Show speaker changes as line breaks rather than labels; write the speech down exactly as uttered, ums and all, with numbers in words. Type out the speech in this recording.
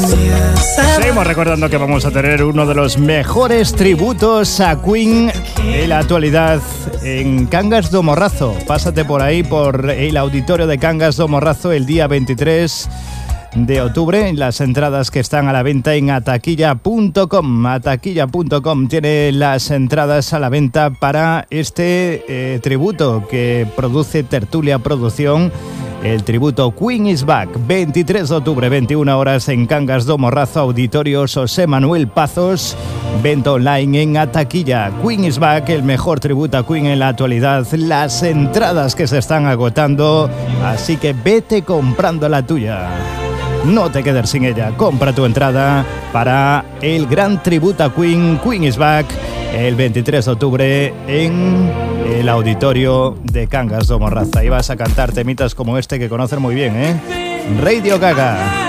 Seguimos recordando que vamos a tener uno de los mejores tributos a Queen de la actualidad en Cangas do Morrazo. Pásate por ahí, por el auditorio de Cangas do Morrazo, el día veintitrés de octubre. Las entradas que están a la venta en ataquilla punto com. Ataquilla punto com tiene las entradas a la venta para este eh, tributo que produce Tertulia Producción. El tributo Queen is Back, veintitrés de octubre, veintiuna horas en Cangas do Morrazo, Auditorio José Manuel Pazos, venta online en Ataquilla. Queen is Back, el mejor tributo a Queen en la actualidad. Las entradas que se están agotando, así que vete comprando la tuya. No te quedes sin ella, compra tu entrada para el gran tributo a Queen, Queen is Back, el veintitrés de octubre en el auditorio de Cangas do Morrazo. Y vas a cantar temitas como este que conocen muy bien, ¿eh? Radio Gaga.